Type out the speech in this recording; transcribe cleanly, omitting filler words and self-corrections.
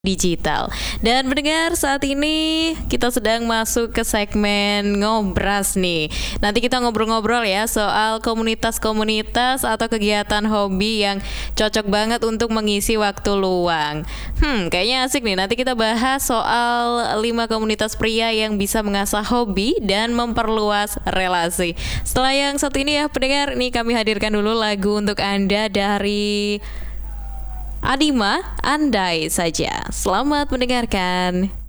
digital. Dan mendengar saat ini kita sedang masuk ke segmen ngobras nih. Nanti kita ngobrol-ngobrol ya soal komunitas-komunitas atau kegiatan hobi yang cocok banget untuk mengisi waktu luang. Kayaknya asik nih. Nanti kita bahas soal 5 komunitas pria yang bisa mengasah hobi dan memperluas relasi. Setelah yang satu ini ya pendengar, nih kami hadirkan dulu lagu untuk Anda dari Adima, Andai Saja. Selamat mendengarkan.